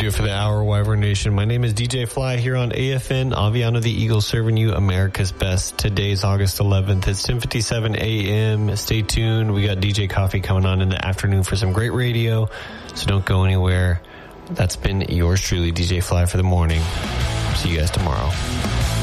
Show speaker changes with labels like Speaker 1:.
Speaker 1: do it for the hour, Wyvern Nation. My name is DJ Fly here on AFN, Aviano the Eagle, serving you America's best. Today's August 11th. It's 10:57 a.m. Stay tuned. We got DJ Coffee coming on in the afternoon for some great radio, so don't go anywhere. That's been yours truly, DJ Fly, for the morning. See you guys tomorrow.